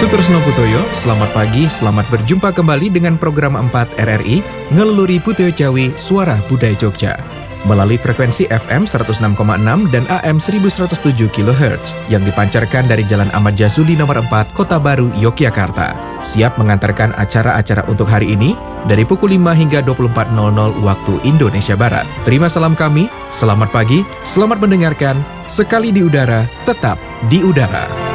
Sutresno Putoyo, selamat pagi, selamat berjumpa kembali dengan program 4 RRI Ngeluluri Putoyo Jawi Suara Budaya Jogja melalui frekuensi FM 106,6 dan AM 1107 kHz yang dipancarkan dari Jalan Ahmad Yazuli nomor 4, Kota Baru, Yogyakarta. Siap mengantarkan acara-acara untuk hari ini dari pukul 5 hingga 24.00 waktu Indonesia Barat. Terima salam kami, selamat pagi, selamat mendengarkan, sekali di udara, tetap di udara.